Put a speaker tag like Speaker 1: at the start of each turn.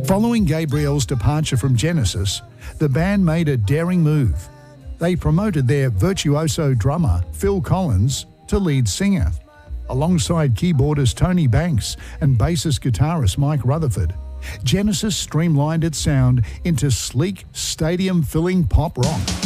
Speaker 1: Following Gabriel's departure from Genesis, the band made a daring move. They promoted their virtuoso drummer, Phil Collins, to lead singer. Alongside keyboardist Tony Banks and bassist guitarist Mike Rutherford, Genesis streamlined its sound into sleek, stadium-filling pop rock.